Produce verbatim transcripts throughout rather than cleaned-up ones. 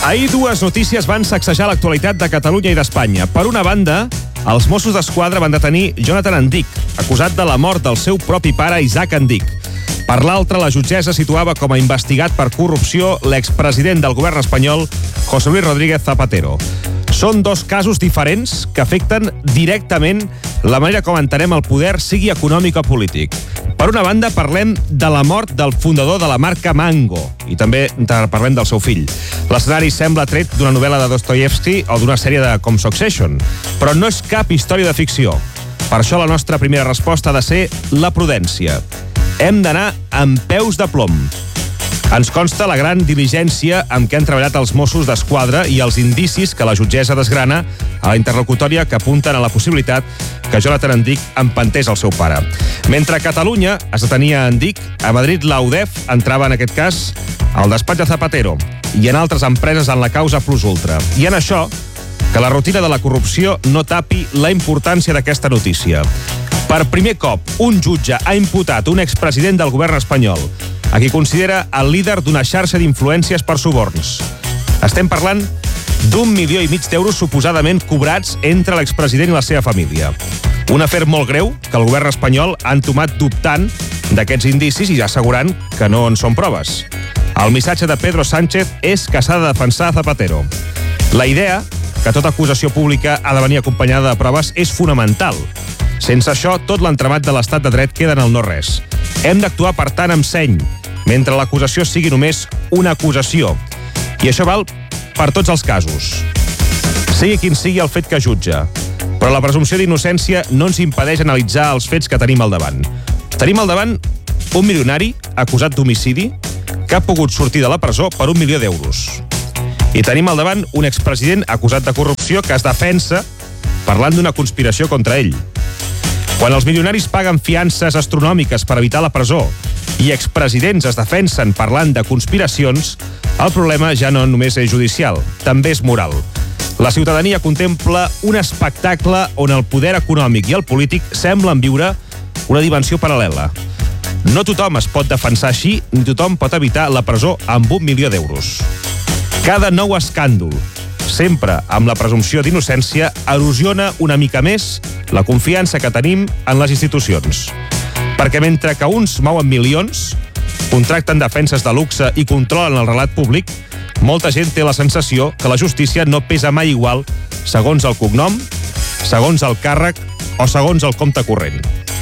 Ahir dues notícies van sacsejar l'actualitat de Catalunya i d'Espanya. Per una banda, els Mossos d'Esquadra van detenir Jonathan Endic, acusat de la mort del seu propi pare Isaac Endic. Per l'altra, la jutgessa situava com a investigat per corrupció l'expresident del govern espanyol, José Luis Rodríguez Zapatero. Són dos casos diferents que afecten directament la manera com entenem el poder, sigui econòmic o polític. Per una banda, parlem de la mort del fundador de la marca Mango i també parlem del seu fill. L'escenari sembla tret d'una novel·la de Dostoyevsky o d'una sèrie de com Succession, però no és cap història de ficció. Per això la nostra primera resposta ha de ser la prudència. Hem d'anar amb peus de plom. Ens consta la gran diligència amb què han treballat els Mossos d'Esquadra i els indicis que la jutgessa desgrana a la interlocutòria que apunten a la possibilitat que Jonathan Endic empantés el seu pare. Mentre a Catalunya es detenia Endic, a Madrid la U D E F entrava en aquest cas al despatx de Zapatero i en altres empreses en la causa Plus Ultra. I en això, que la rutina de la corrupció no tapi la importància d'aquesta notícia. Per primer cop, un jutge ha imputat un expresident del govern espanyol, a qui considera el líder d'una xarxa d'influències per suborns. Estem parlant d'un milió i mig d'euros suposadament cobrats entre l'expresident i la seva família. Un afer molt greu que el govern espanyol ha entomat dubtant d'aquests indicis i assegurant que no en són proves. El missatge de Pedro Sánchez és que s'ha de defensar Zapatero. La idea, que tota acusació pública ha de venir acompanyada de proves, és fonamental. Sense això, tot l'entramat de l'estat de dret queda en el no-res. Hem d'actuar, per tant, amb seny, mentre l'acusació sigui només una acusació. I això val per tots els casos. Sigui quin sigui el fet que jutja. Però la presumpció d'innocència no ens impedeix analitzar els fets que tenim al davant. Tenim al davant un milionari acusat d'homicidi que ha pogut sortir de la presó per un milió d'euros. I tenim al davant un expresident acusat de corrupció que es defensa parlant d'una conspiració contra ell. Quan els milionaris paguen fiances astronòmiques per evitar la presó i expresidents es defensen parlant de conspiracions, el problema ja no només és judicial, també és moral. La ciutadania contempla un espectacle on el poder econòmic i el polític semblen viure una dimensió paral·lela. No tothom es pot defensar així, ni tothom pot evitar la presó amb un milió d'euros. Cada nou escàndol, sempre amb la presumpció d'innocència, erosiona una mica més la confiança que tenim en les institucions. Perquè mentre que uns mouen milions, contracten defenses de luxe i controlen el relat públic, molta gent té la sensació que la justícia no pesa mai igual segons el cognom, segons el càrrec o segons el compte corrent.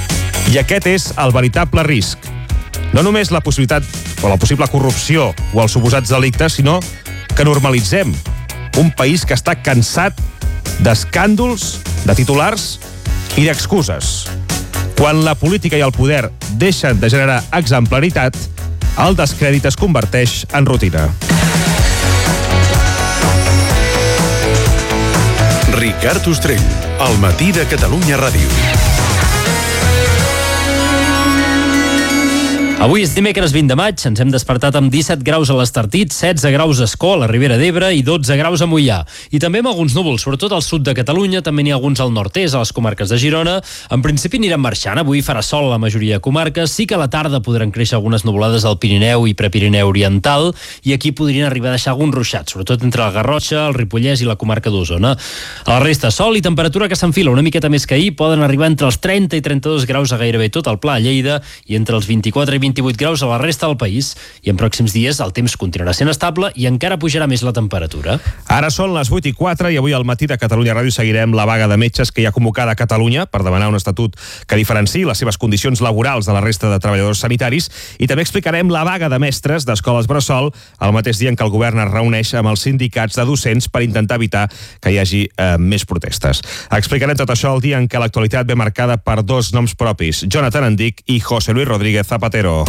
I aquest és el veritable risc. No només la possibilitat o la possible corrupció o els suposats delictes, sinó que normalitzem un país que està cansat d'escàndols, de titulars i d'excuses. Quan la política i el poder deixen de generar exemplaritat, el descrèdit es converteix en rutina. Ricard Ostrell, al matí de Catalunya Ràdio. Avui és dimecres vint de maig, ens hem despertat amb disset graus a l'Estartit, setze graus a Ascó, a la Ribera d'Ebre i dotze graus a Moià. I també amb alguns núvols, sobretot al sud de Catalunya, també n'hi ha alguns al nord-est, a les comarques de Girona. En principi aniran marxant, avui farà sol a la majoria de comarques, sí que a la tarda podran créixer algunes nuvolades al Pirineu i Prepirineu Oriental, i aquí podrien arribar a deixar alguns ruixats, sobretot entre la Garrotxa, el Ripollès i la comarca d'Osona. A la resta, sol i temperatura que s'enfila una miqueta més que ahir, poden arribar entre els trenta i trenta-dos graus a gairebé tot el Pla a Lleida i entre els vint-i-quatre i vint-i-vuit graus a la resta del país, i en pròxims dies el temps continuarà sent estable i encara pujarà més la temperatura. Ara són les vuit i quatre i avui al matí de Catalunya Ràdio seguirem la vaga de metges que hi ha convocada a Catalunya per demanar un estatut que diferenciï les seves condicions laborals de la resta de treballadors sanitaris, i també explicarem la vaga de mestres d'escoles bressol el mateix dia en què el govern es reuneix amb els sindicats de docents per intentar evitar que hi hagi eh, més protestes. Explicarem tot això el dia en què l'actualitat ve marcada per dos noms propis, Jonathan Endic i José Luis Rodríguez Zapatero.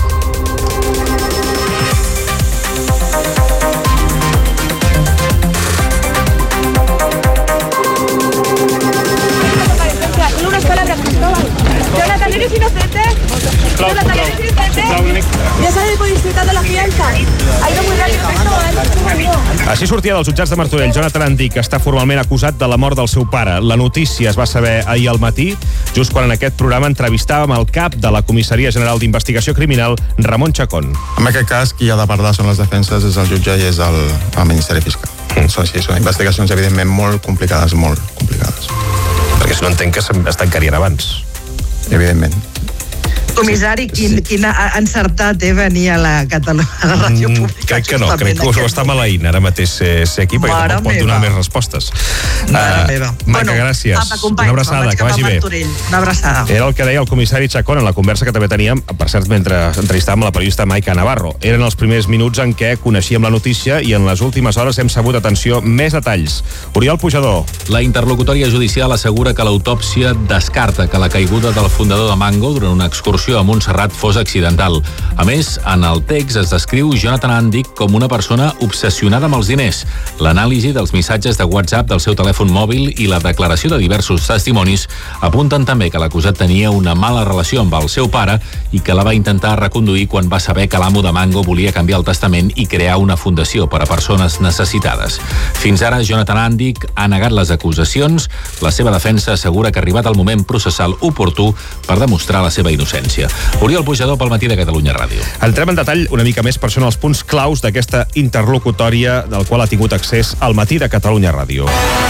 Jonathan, ¿eres inocente? Jonathan, ¿eres inocente? ¿Ya sabes por disfrutar de la fianza? Ha ido muy rápido esto, Així sortia dels jutjats de Martorell Jonathan Endic, que està formalment acusat de la mort del seu pare. La notícia es va saber ahir al matí, just quan en aquest programa entrevistàvem el cap de la Comissaria General d'Investigació Criminal, Ramon Chacón. En aquest cas, qui ha de parlar són les defenses, és el jutge i és el, el Ministeri Fiscal. Mm. Són així, són investigacions evidentment molt complicades, molt complicades. Perquè si no entenc que es tancarien abans. Evidentment. Comissari, quin, sí. quin encertat eh, venir a la, Catalu a la ràdio pública. Mm, crec que no, crec que us ho està maleint ara mateix ser, ser aquí, perquè Mare tampoc pot donar més respostes. Mare uh, meva. Maca, bueno, gràcies. Apa, companys, una abraçada, que vagi bé. Una abraçada. Era el que deia el comissari Chacón en la conversa que també teníem, per cert, mentre entrevistàvem la periodista Maica Navarro. Eren els primers minuts en què coneixíem la notícia i en les últimes hores hem sabut, atenció, més detalls. Oriol Pujador. La interlocutòria judicial assegura que l'autòpsia descarta que la caiguda del fundador de Mango durant una excursió a Montserrat fos accidental. A més, en el text es descriu Jonathan Andic com una persona obsessionada amb els diners. L'anàlisi dels missatges de WhatsApp del seu telèfon mòbil i la declaració de diversos testimonis apunten també que l'acusat tenia una mala relació amb el seu pare i que la va intentar reconduir quan va saber que l'amo de Mango volia canviar el testament i crear una fundació per a persones necessitades. Fins ara, Jonathan Andic ha negat les acusacions. La seva defensa assegura que ha arribat el moment processal oportú per demostrar la seva innocència. Oriol Pujador pel Matí de Catalunya Ràdio. Entrem en detall una mica més per són els punts claus d'aquesta interlocutòria del qual ha tingut accés al Matí de Catalunya Ràdio.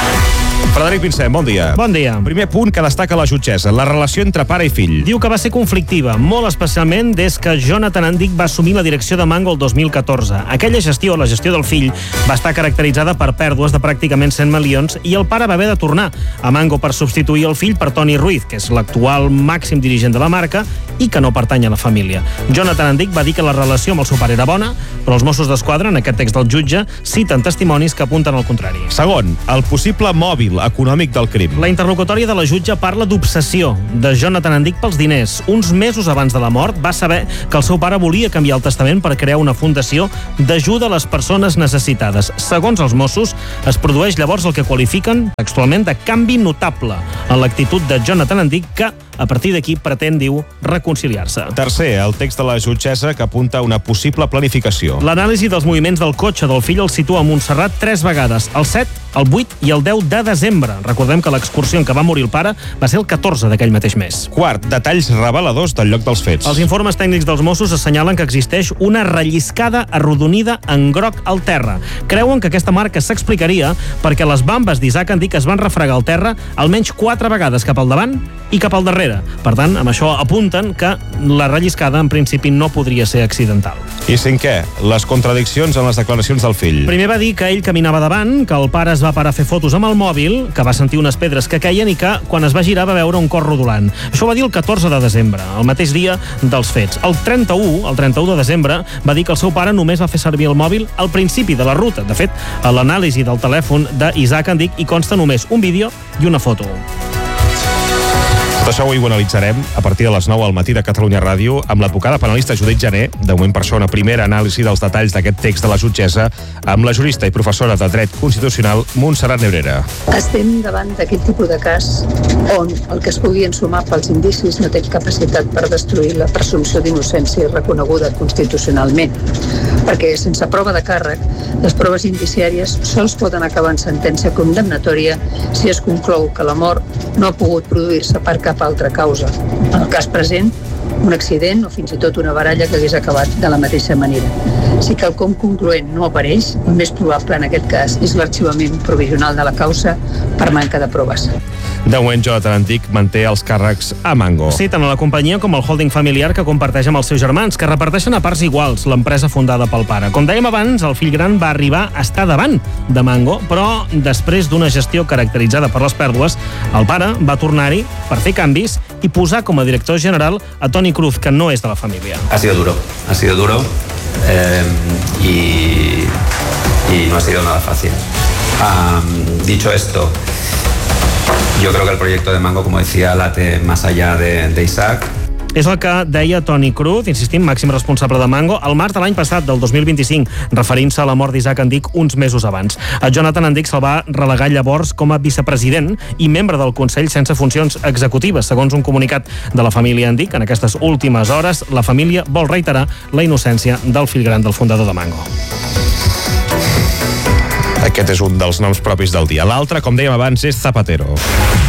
Frederic Vincent, bon dia. Bon dia. Primer punt que destaca la jutgessa, la relació entre pare i fill. Diu que va ser conflictiva, molt especialment des que Jonathan Andic va assumir la direcció de Mango el dos mil catorze. Aquella gestió, la gestió del fill, va estar caracteritzada per pèrdues de pràcticament cent milions i el pare va haver de tornar a Mango per substituir el fill per Toni Ruiz, que és l'actual màxim dirigent de la marca i que no pertany a la família. Jonathan Andic va dir que la relació amb el seu pare era bona, però els Mossos d'Esquadra, en aquest text del jutge, citen testimonis que apunten al contrari. Segon, el possible mòbil econòmic del crim. La interlocutòria de la jutge parla d'obsessió de Jonathan Andic pels diners. Uns mesos abans de la mort va saber que el seu pare volia canviar el testament per crear una fundació d'ajuda a les persones necessitades. Segons els Mossos, es produeix llavors el que qualifiquen textualment de canvi notable en l'actitud de Jonathan Andic que, a partir d'aquí, pretén, diu, reconciliar-se. Tercer, el text de la jutgessa que apunta a una possible planificació. L'anàlisi dels moviments del cotxe del fill el situa a Montserrat tres vegades, el set, el vuit i el deu de desembre. Recordem que l'excursió en què va morir el pare va ser el catorze d'aquell mateix mes. Quart, detalls reveladors del lloc dels fets. Els informes tècnics dels Mossos assenyalen que existeix una relliscada arrodonida en groc al terra. Creuen que aquesta marca s'explicaria perquè les bambes d'Isaac Andic es van refregar al terra almenys quatre vegades cap al davant i cap al darrere. Per tant, amb això apunten que la relliscada en principi no podria ser accidental. I cinquè, les contradiccions en les declaracions del fill. Primer va dir que ell caminava davant, que el pare es va parar a fer fotos amb el mòbil, que va sentir unes pedres que queien i que, quan es va girar, va veure un cos rodolant. Això ho va dir el catorze de desembre, el mateix dia dels fets. El trenta-u, el trenta-u de desembre, va dir que el seu pare només va fer servir el mòbil al principi de la ruta. De fet, a l'anàlisi del telèfon d'Isaac Andic hi consta només un vídeo i una foto. Tot això avui ho analitzarem a partir de les nou al Matí de Catalunya Ràdio amb l'advocada penalista Judit Jané, de moment per això una primera anàlisi dels detalls d'aquest text de la jutgessa, amb la jurista i professora de Dret Constitucional Montserrat Nebrera. Estem davant d'aquest tipus de cas on el que es pugui ensumar pels indicis no té capacitat per destruir la presumpció d'innocència reconeguda constitucionalment, perquè sense prova de càrrec, les proves indiciàries sols poden acabar en sentència condemnatòria si es conclou que la mort no ha pogut produir-se per cap altra causa. En el cas present, un accident o fins i tot una baralla que hagués acabat de la mateixa manera. Si quelcom concloent no apareix, el més probable en aquest cas és l'arxivament provisional de la causa per manca de proves. De moment, Jonathan Andic manté els càrrecs a Mango. Sí, tant a la companyia com al holding familiar que comparteix amb els seus germans, que reparteixen a parts iguals l'empresa fundada pel pare. Com dèiem abans, el fill gran va arribar a estar davant de Mango, però després d'una gestió caracteritzada per les pèrdues, el pare va tornar-hi per fer canvis i posar com a director general a Toni Cruz, que no és de la família. Ha sido duro, ha sido duro eh, y, y no ha sido nada fácil. Um, dicho esto, yo creo que el proyecto de Mango, como decía, late más allá de, de Isaac. És el que deia Toni Cruz, insistim, màxim responsable de Mango, al març de l'any passat, del dos mil vint-i-cinc, referint-se a la mort d'Isaac Andic uns mesos abans. A Jonathan Andic se'l va relegar llavors com a vicepresident i membre del Consell sense funcions executives. Segons un comunicat de la família Andic, en aquestes últimes hores, la família vol reiterar la innocència del fill gran del fundador de Mango. Aquest és un dels noms propis del dia. L'altre, com dèiem abans, és Zapatero.